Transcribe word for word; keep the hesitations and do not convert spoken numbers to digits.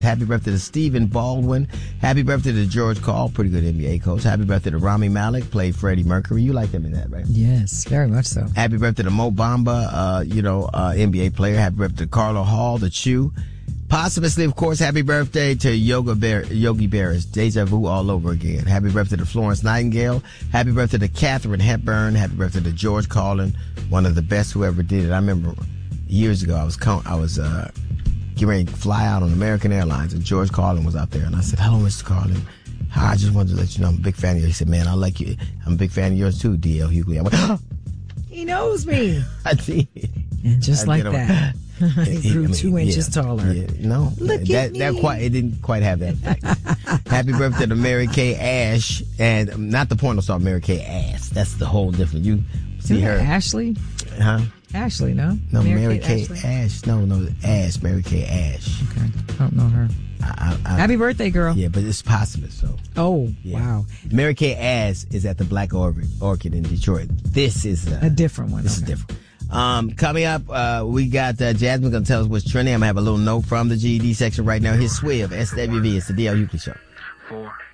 Happy birthday to Stephen Baldwin. Happy birthday to George Karl, pretty good N B A coach. Happy birthday to Rami Malek, played Freddie Mercury. You like him in that, right? Yes, very much so. Happy birthday to Mo Bamba, uh, you know, uh, N B A player. Happy birthday to Carlo Hall, the Chew. Posthumously, of course, happy birthday to Yoga Bear, Yogi Berra. Deja vu all over again. Happy birthday to Florence Nightingale. Happy birthday to Katharine Hepburn. Happy birthday to George Carlin, one of the best who ever did it. I remember years ago, I was, I was, uh, getting ready to fly out on American Airlines, and George Carlin was out there, and I said, hello, Mister Carlin. Hi, I just wanted to let you know I'm a big fan of you. He said, man, I like you. I'm a big fan of yours too, D L Hughley. I went, oh. He knows me. I did. And just I like did. that, he grew I mean, two inches yeah, taller. Yeah, no, Look that, at me. that quite, it didn't quite have that effect. Happy birthday to Mary Kay Ash, and not the porno star Mary Kay Ass. That's the whole different. You see Isn't her. that Ashley? Huh? Ashley, no? No, Mary, Mary Kay Ash. No, no, Ash. Mary Kay Ash. Okay, I don't know her. I, I, Happy birthday, girl. Yeah, but it's posthumous, so. Oh, yeah. wow. Mary Kay Ash is at the Black Orchid, Orchid in Detroit. This is uh, a different one. This okay. is different. Um, coming up, uh, we got uh, Jasmine going to tell us what's trending. I'm going to have a little note from the G E D section right now. Here's Swiv, S W V. It's the D L Hughley Show. Four.